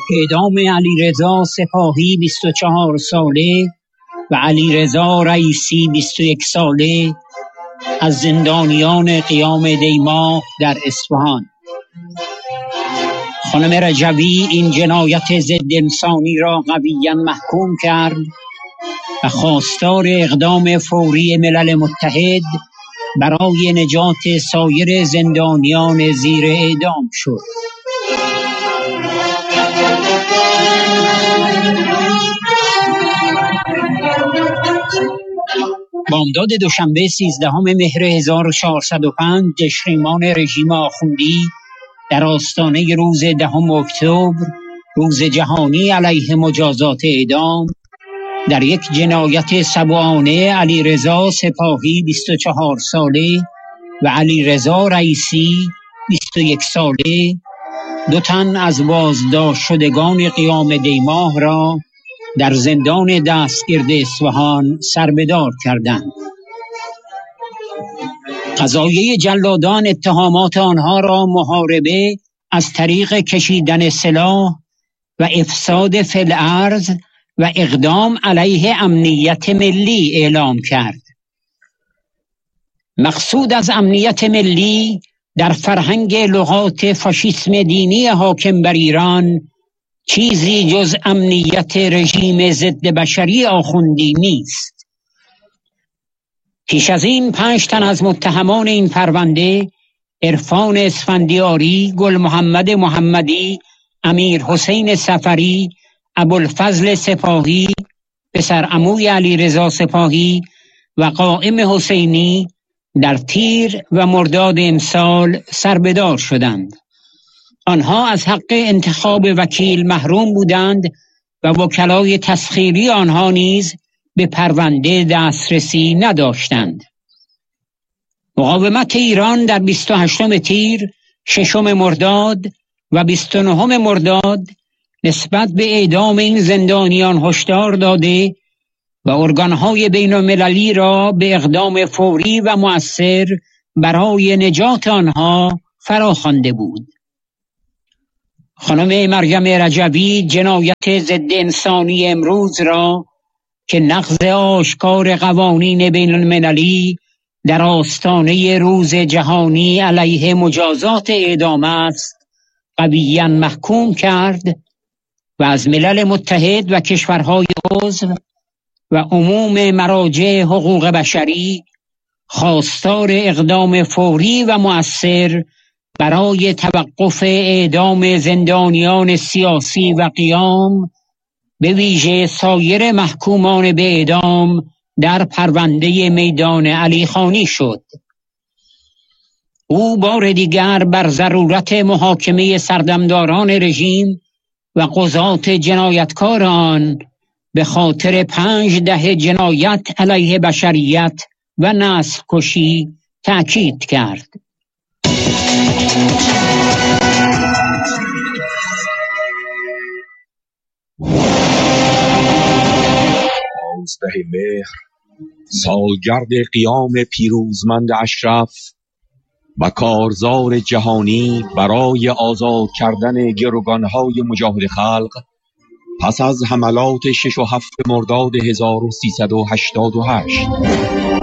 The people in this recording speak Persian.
اعدام علیرضا سپاهی 24 ساله و علیرضا رئیسی 21 ساله از زندانیان قیام دیماه در اصفهان. خانم رجوی این جنایت ضد انسانی را قویاً محکوم کرد و خواستار اقدام فوری ملل متحد برای نجات سایر زندانیان زیر اعدام شد. بامداد دوشنبه 13 مهر 1405 جشن‌ایمان رژیم آخوندی در آستانه روز 10 اکتبر، روز جهانی علیه مجازات اعدام، در یک جنایت سبوانه علیرضا سپاهی 24 ساله و علیرضا رئیسی 21 ساله، دو تن از بازداشت شدگان قیام دیماه را در زندان دستگرد اصفهان سربدار کردند. قضایه جلادان اتهامات آنها را محاربه از طریق کشیدن سلاح و افساد فی الارض و اقدام علیه امنیت ملی اعلام کرد. مقصود از امنیت ملی در فرهنگ لغات فاشیسم دینی حاکم بر ایران چیزی جز امنیت رژیم ضد بشری آخوندی نیست. پیش از این 5 تن از متهمان این پرونده، عرفان اسفندیاری، گل محمد محمدی، امیر حسین سفری، ابوالفضل سپاهی پسر عموی علیرضا سپاهی و قائم حسینی در تیر و مرداد امسال سربدار شدند. آنها از حق انتخاب وکیل محروم بودند و وکلای تسخیری آنها نیز به پرونده دسترسی نداشتند. مقاومت ایران در 28 تیر، 6 مرداد و 29 مرداد نسبت به اعدام این زندانیان هشدار داده و ارگانهای بین المللی را به اقدام فوری و مؤثر برای نجات آنها فراخوانده بود. خانم مریم رجوی جنایت ضد انسانی امروز را که نقض آشکار قوانین بین المللی در آستانه روز جهانی علیه مجازات اعدام است قویاً محکوم کرد و از ملل متحد و کشورهای عضو و عموم مراجع حقوق بشری خواستار اقدام فوری و مؤثر برای توقف اعدام زندانیان سیاسی و قیام، به ویژه سایر محکومان به اعدام در پرونده میدان علی خانی شد. او بار دیگر بر ضرورت محاکمه سردمداران رژیم و قضات جنایتکار آن به خاطر 5 دهه جنایت علیه بشریت و نسل کشی تأکید کرد. 15 مهر سالگرد قیام پیروزمند اشرف و کارزار جهانی برای آزاد کردن گروگانهای مجاهد خلق پس از حملات 6 و 7 مرداد 1388